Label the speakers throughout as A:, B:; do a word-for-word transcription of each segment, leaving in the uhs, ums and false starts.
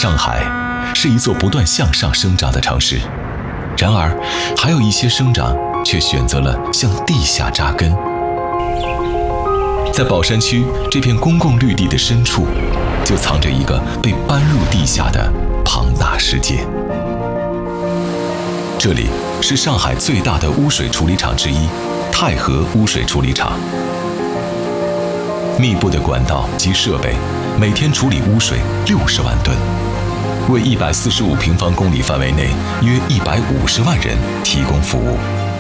A: 上海是一座不断向上生长的城市，然而还有一些生长却选择了向地下扎根。在宝山区这片公共绿地的深处，就藏着一个被搬入地下的庞大世界。这里是上海最大的污水处理厂之一——太和污水处理厂。密布的管道及设备，每天处理污水六十万吨，为一百四十五平方公里范围内约一百五十万人提供服务。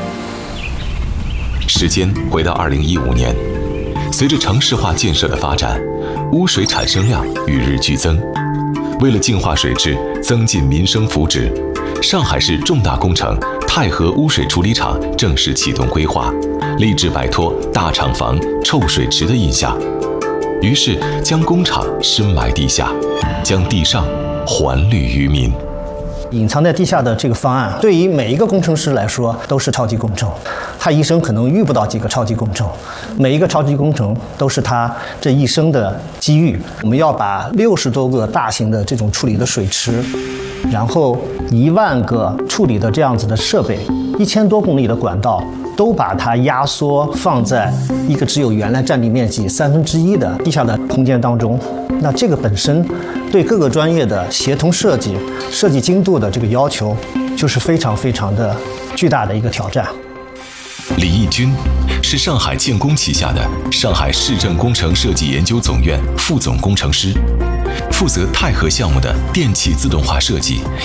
A: 时间回到二零一五年，随着城市化建设的发展，污水产生量与日俱增。为了净化水质，增进民生福祉，上海市重大工程太和污水处理厂正式启动规划，立志摆脱大厂房、臭水池的印象。于是将工厂深埋地下，将地上还绿于民。
B: 隐藏在地下的这个方案，对于每一个工程师来说都是超级工程。他一生可能遇不到几个超级工程，每一个超级工程都是他这一生的机遇。我们要把六十多个大型的这种处理的水池，然后一万个处理的这样子的设备，一千多公里的管道，都把它压缩放在一个只有原来占地面积三分之一的地下的空间当中。那这个本身对各个专业的协同设计、设计精度的这个要求，就是非常非常的巨大的一个挑战。
A: 李义军是上海建工旗下的上海市政工程设计研究总院副总工程师，负责太和项目的电气自动化设计